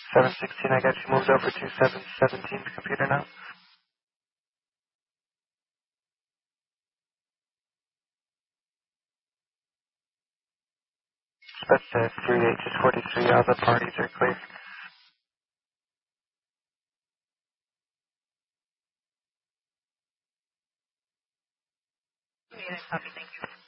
716, I got you moved over to 717's computer now. That's 38 to 43, all the parties are clear. Yeah, copy, thank you.